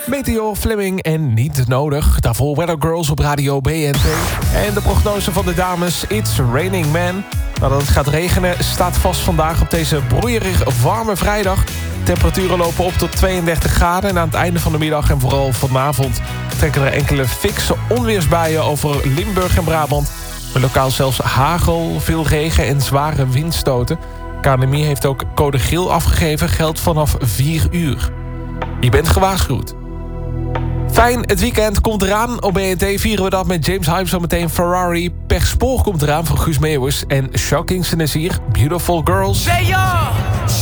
Meteor, Fleming en Niet Nodig. Daarvoor Weather Girls op Radio BNT. En de prognose van de dames, It's Raining Man. Nadat het gaat regenen staat vast vandaag op deze broeierig warme vrijdag. Temperaturen lopen op tot 32 graden. En aan het einde van de middag en vooral vanavond trekken er enkele fikse onweersbuien over Limburg en Brabant. Met lokaal zelfs hagel, veel regen en zware windstoten. KNMI heeft ook code geel afgegeven, geldt vanaf 4 uur. Je bent gewaarschuwd. Fijn, het weekend komt eraan. Op BNT vieren we dat met James Hype zometeen Ferrari. Per spoor komt eraan van Guus Meeuwis. En Shaw Kingston is hier, Beautiful Girls. Say yo!